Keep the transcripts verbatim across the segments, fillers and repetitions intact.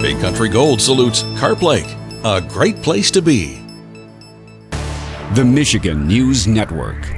Big Country Gold salutes Carp Lake, a great place to be. The Michigan News Network.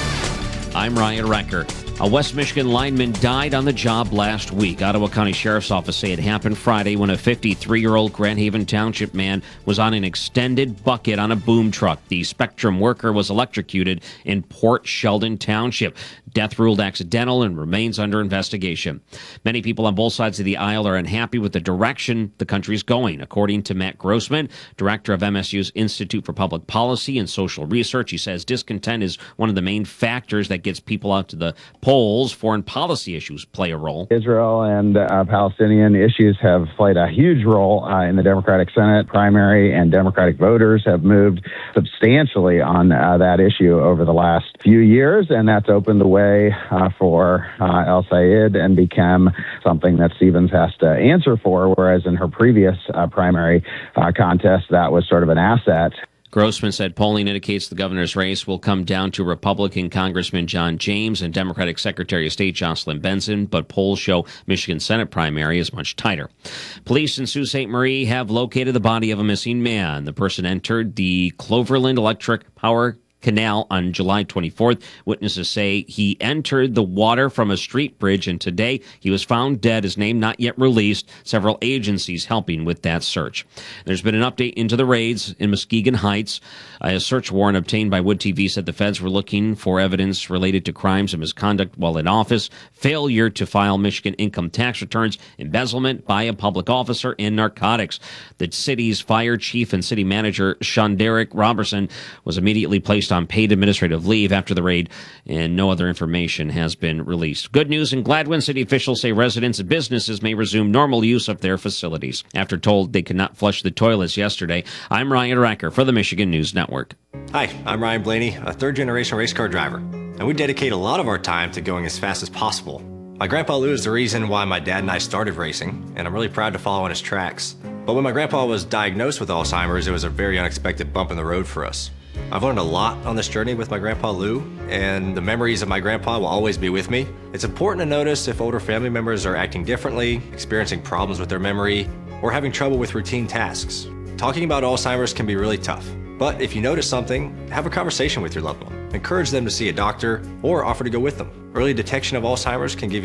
I'm Ryan Recker. A West Michigan lineman died on the job last week. Ottawa County Sheriff's Office say it happened Friday when a fifty-three-year-old Grand Haven Township man was on an extended bucket on a boom truck. The Spectrum worker was electrocuted in Port Sheldon Township. Death ruled accidental and remains under investigation. Many people on both sides of the aisle are unhappy with the direction the country's going. According to Matt Grossman, director of M S U's Institute for Public Policy and Social Research, he says discontent is one of the main factors that gets people out to the polls. Foreign policy issues play a role. Israel and uh, Palestinian issues have played a huge role uh, in the Democratic Senate primary, and Democratic voters have moved substantially on uh, that issue over the last few years, and that's opened the way uh, for uh, El Sayed and become something that Stevens has to answer for, whereas in her previous uh, primary uh, contest, that was sort of an asset. Grossman said polling indicates the governor's race will come down to Republican Congressman John James and Democratic Secretary of State Jocelyn Benson, but polls show Michigan Senate primary is much tighter. Police in Sault Ste. Marie have located the body of a missing man. The person entered the Cloverland Electric Power Canal on July twenty-fourth. Witnesses say he entered the water from a street bridge, and today he was found dead, his name not yet released. Several agencies helping with that search. There's been an update into the raids in Muskegon Heights. A search warrant obtained by Wood T V said the feds were looking for evidence related to crimes of misconduct while in office, failure to file Michigan income tax returns, embezzlement by a public officer, and narcotics. The city's fire chief and city manager, Shonderick Robertson, was immediately placed on paid administrative leave after the raid, and no other information has been released. Good news in Gladwin. City officials say residents and businesses may resume normal use of their facilities after told they could not flush the toilets yesterday. I'm Ryan Recker for the Michigan News Network. Hi, I'm Ryan Blaney, a third-generation race car driver, and we dedicate a lot of our time to going as fast as possible. My grandpa Lou is the reason why my dad and I started racing, and I'm really proud to follow in his tracks. But when my grandpa was diagnosed with Alzheimer's, it was a very unexpected bump in the road for us. I've learned a lot on this journey with my grandpa Lou, and the memories of my grandpa will always be with me. It's important to notice if older family members are acting differently, experiencing problems with their memory, or having trouble with routine tasks. Talking about Alzheimer's can be really tough, but if you notice something, have a conversation with your loved one. Encourage them to see a doctor or offer to go with them. Early detection of Alzheimer's can give